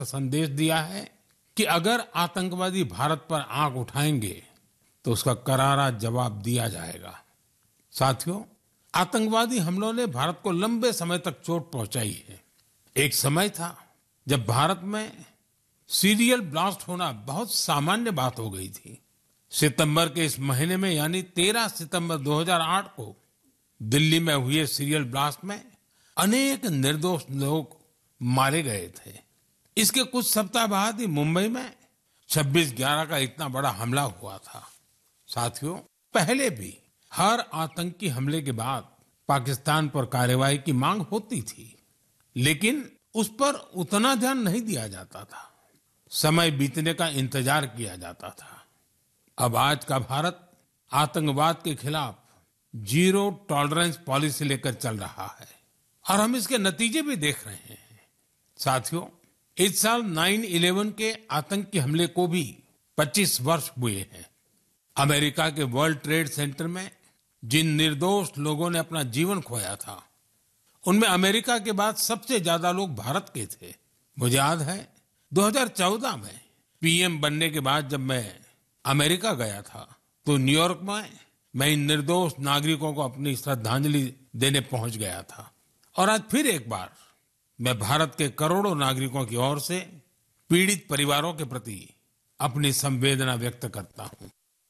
संदेश दिया है कि अगर आतंकवादी भारत पर आंख उठाएंगे तो उसका करारा जवाब दिया जाएगा। साथियों, आतंकवादी हमलों ने भारत को लंबे समय तक चोट पहुंचाई है। एक समय था जब भारत में सीरियल ब्लास्ट होना बहुत सामान्य बात हो गई थी। सितंबर के इस महीने में यानी 13 सितंबर 2008 को दिल्ली में हुए सीरियल ब्लास्ट में अनेक निर्दोष लोग मारे गए थे। इसके कुछ सप्ताह बाद ही मुंबई में 26/11 का इतना बड़ा हमला हुआ था। साथियों, पहले भी हर आतंकी हमले के बाद पाकिस्तान पर कार्रवाई की मांग होती थी, लेकिन उस पर उतना ध्यान नहीं दिया जाता था। समय बीतने का इंतजार किया जाता था। अब आज का भारत आतंकवाद के खिलाफ जीरो टॉलरेंस पॉलिसी लेकर चल रहा है और हम इसके नतीजे भी देख रहे हैं। साथियों, इस साल 9/11 के आतंकी हमले को भी 25 वर्ष हुए हैं। अमेरिका के वर्ल्ड ट्रेड सेंटर में जिन निर्दोष लोगों ने अपना जीवन खोया था, उनमें अमेरिका के बाद सबसे ज्यादा लोग भारत के थे। मुझे याद है 2014 में पीएम बनने के बाद जब मैं अमेरिका गया था तो न्यूयॉर्क में मैं इन निर्दोष नागरिकों को अपनी श्रद्धांजलि देने पहुंच गया था। और आज फिर एक बार मैं भारत के करोड़ों नागरिकों की ओर से पीड़ित परिवारों के प्रति अपनी संवेदना व्यक्त करता हूं।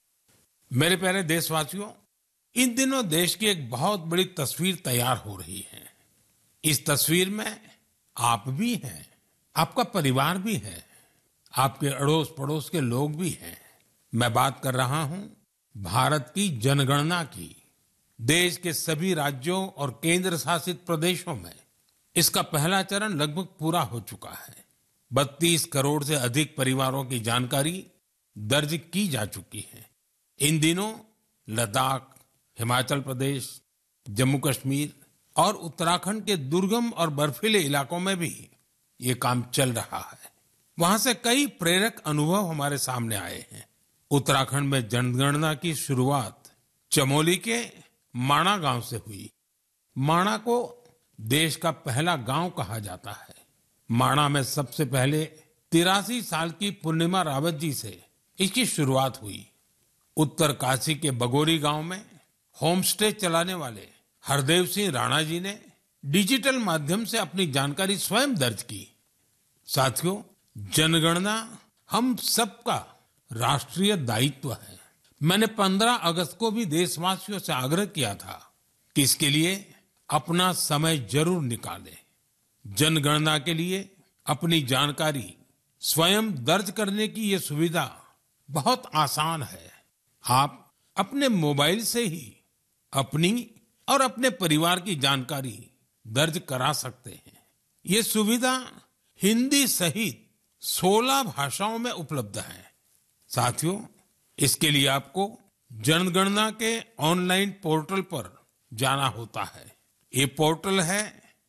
मेरे प्यारे देशवासियों, इन दिनों देश की एक बहुत बड़ी तस्वीर तैयार हो रही है। इस तस्वीर में आप भी हैं, आपका परिवार भी है, आपके अड़ोस पड़ोस के लोग भी हैं। मैं बात कर रहा हूं भारत की जनगणना की। देश के सभी राज्यों और केंद्र शासित प्रदेशों में इसका पहला चरण लगभग पूरा हो चुका है। 32 करोड़ से अधिक परिवारों की जानकारी दर्ज की जा चुकी है। इन दिनों लद्दाख, हिमाचल प्रदेश, जम्मू कश्मीर और उत्तराखंड के दुर्गम और बर्फीले इलाकों में भी ये काम चल रहा है। वहां से कई प्रेरक अनुभव हमारे सामने आए हैं। उत्तराखंड में जनगणना की शुरुआत चमोली के माणा गांव से हुई। माणा को देश का पहला गांव कहा जाता है। माणा में सबसे पहले 83 साल की पूर्णिमा रावत जी से इसकी शुरुआत हुई। उत्तर काशी के बगोरी गांव में होम स्टे चलाने वाले हरदेव सिंह राणा जी ने डिजिटल माध्यम से अपनी जानकारी स्वयं दर्ज की। साथियों, जनगणना हम सबका राष्ट्रीय दायित्व है। मैंने 15 अगस्त को भी देशवासियों से आग्रह किया था कि इसके लिए अपना समय जरूर निकालें। जनगणना के लिए अपनी जानकारी स्वयं दर्ज करने की ये सुविधा बहुत आसान है। आप अपने मोबाइल से ही अपनी और अपने परिवार की जानकारी दर्ज करा सकते हैं। ये सुविधा हिंदी सहित 16 भाषाओं में उपलब्ध है। साथियों, इसके लिए आपको जनगणना के ऑनलाइन पोर्टल पर जाना होता है। ये पोर्टल है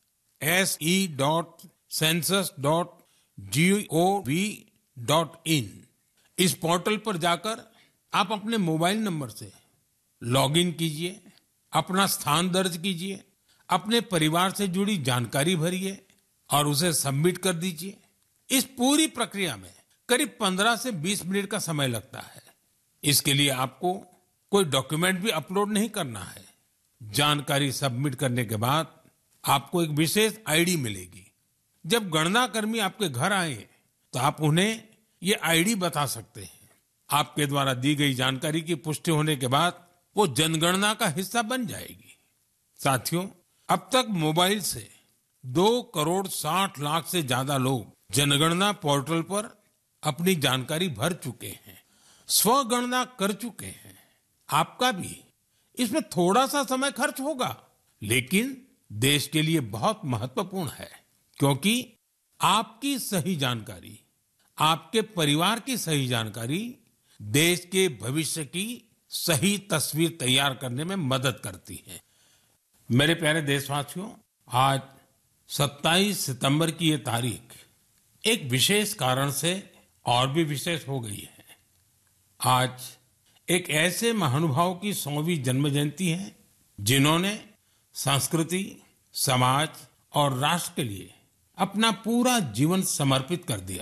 se.census.gov.in। इस पोर्टल पर जाकर आप अपने मोबाइल नंबर से लॉगिन कीजिए, अपना स्थान दर्ज कीजिए, अपने परिवार से जुड़ी जानकारी भरिए और उसे सबमिट कर दीजिए। इस पूरी प्रक्रिया में करीब 15 से 20 मिनट का समय लगता है। इसके लिए आपको कोई डॉक्यूमेंट भी अपलोड नहीं करना है। जानकारी सबमिट करने के बाद आपको एक विशेष आईडी मिलेगी। जब गणना कर्मी आपके घर आए तो आप उन्हें ये आईडी बता सकते हैं। आपके द्वारा दी गई जानकारी की पुष्टि होने के बाद वो जनगणना का हिस्सा बन जाएगी। साथियों, अब तक मोबाइल से 2,60,00,000 से ज्यादा लोग जनगणना पोर्टल पर अपनी जानकारी भर चुके हैं, स्वगणना कर चुके हैं। आपका भी इसमें थोड़ा सा समय खर्च होगा, लेकिन देश के लिए बहुत महत्वपूर्ण है, क्योंकि आपकी सही जानकारी, आपके परिवार की सही जानकारी देश के भविष्य की सही तस्वीर तैयार करने में मदद करती है। मेरे प्यारे देशवासियों, आज 27 सितंबर की ये तारीख एक विशेष कारण से और भी विशेष हो गई है। आज एक ऐसे महानुभाव की 100वीं जन्म जयंती है जिन्होंने संस्कृति, समाज और राष्ट्र के लिए अपना पूरा जीवन समर्पित कर दिया